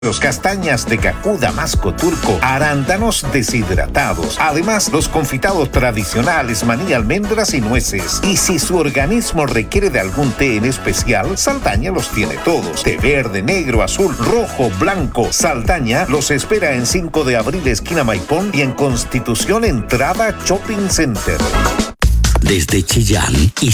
Los castañas de cacú damasco turco, arándanos deshidratados. Además, los confitados tradicionales, maní, almendras y nueces. Y si su organismo requiere de algún té en especial, Saldaña los tiene todos. Té verde, negro, azul, rojo, blanco. Saldaña los espera en 5 de abril, esquina Maipón, y en Constitución, entrada Shopping Center. Desde Chillán y